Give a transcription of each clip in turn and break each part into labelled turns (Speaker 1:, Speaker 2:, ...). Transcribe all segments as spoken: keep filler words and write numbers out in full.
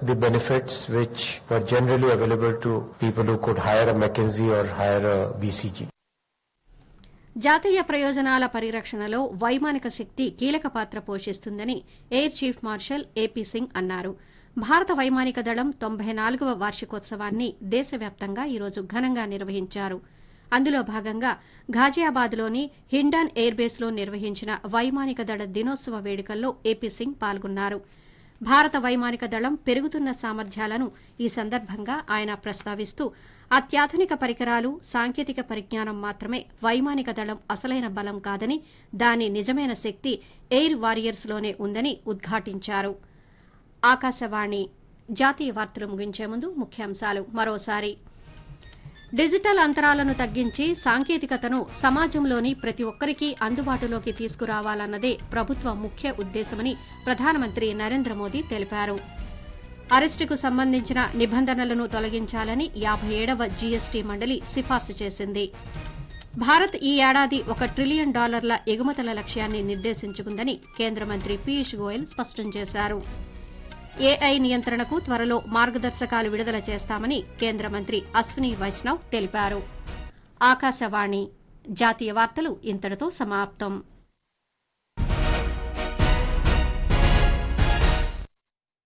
Speaker 1: the benefits which were generally available to people who could hire a McKinsey or hire a B C G.
Speaker 2: జాతీయ ప్రయోజనాల పరిరక్షణలో వైమానిక శక్తి కీలక పాత్ర పోషిస్తుందని air chief marshal AP Singh అన్నారు. భారత వైమానిక దళం తొంభై నాలుగవ వార్షికోత్సవాన్ని దేశవ్యాప్తంగా ఈరోజు ఘనంగా నిర్వహించారు. అందులో భాగంగా ఘాజియాబాద్లోని హిండన్ ఎయిర్ బేస్లో నిర్వహించిన వైమానిక దళ దినోత్సవ వేడుకల్లో ఏపీ సింగ్ పాల్గొన్నారు. భారత వైమానిక దళం పెరుగుతున్న సామర్థ్యాలను ఈ సందర్భంగా ఆయన ప్రస్తావిస్తూ అత్యాధునిక పరికరాలు, సాంకేతిక పరిజ్ఞానం మాత్రమే వైమానిక దళం అసలైన బలం కాదని, దాని నిజమైన శక్తి ఎయిర్ వారియర్స్లోనే ఉందని ఉద్ఘాటించారు. ఆకాశవాణి జాతీయ వార్తలు ముగించే ముందు ముఖ్యాంశాలు మరోసారి. డిజిటల్ అంతరాలను తగ్గించి సాంకేతికతను సమాజంలోని ప్రతి ఒక్కరికీ అందుబాటులోకి తీసుకురావాలన్నదే ప్రభుత్వ ముఖ్య ఉద్దేశమని ప్రధానమంత్రి నరేంద్ర మోదీ తెలిపారు. అరెస్టుకు సంబంధించిన నిబంధనలను తొలగించాలని యాభై ఏడవ జీఎస్టీ మండలి సిఫార్సు చేసింది. భారత్ ఈ ఏడాది ఒక ట్రిలియన్ డాలర్ల ఎగుమతుల లక్ష్యాన్ని నిర్దేశించుకుందని కేంద్ర మంత్రి పీయూష్ గోయల్ స్పష్టం చేశారు. ఏఐ నియంత్రణకు త్వరలో మార్గదర్శకాలు విడుదల చేస్తామని కేంద్ర మంత్రి అశ్విని వైష్ణవ్ తెలిపారు. ఆకాశవాణి జాతీయ వార్తలు ఇంతటితో సమాప్తం.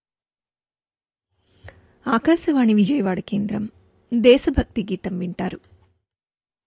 Speaker 3: ఆకాశవాణి విజయవాడ కేంద్రం దేశభక్తి గీతం వింటారు.